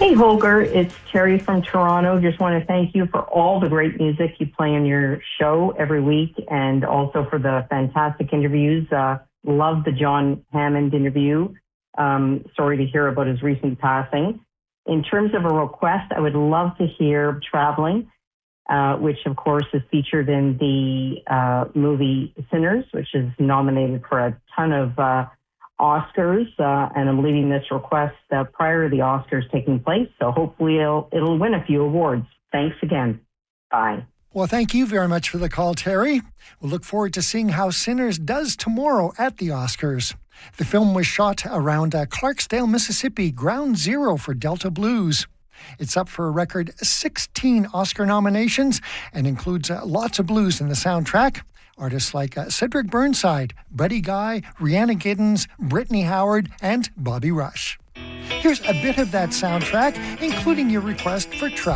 Hey, Holger, it's Terry from Toronto. Just want to thank you for all the great music you play on your show every week and also for the fantastic interviews. Love the John Hammond interview. Sorry to hear about his recent passing. In terms of a request, I would love to hear Traveling, which of course is featured in the movie Sinners, which is nominated for a ton of Oscars, and I'm leaving this request prior to the Oscars taking place, so hopefully it'll win a few awards. Thanks again. Bye. Well, thank you very much for the call, Terry. We'll look forward to seeing how Sinners does tomorrow at the Oscars. The film was shot around Clarksdale, Mississippi, ground zero for Delta Blues. It's up for a record 16 Oscar nominations and includes lots of blues in the soundtrack. Artists like Cedric Burnside, Buddy Guy, Rhiannon Giddens, Brittany Howard, and Bobby Rush. Here's a bit of that soundtrack, including your request for Traveling.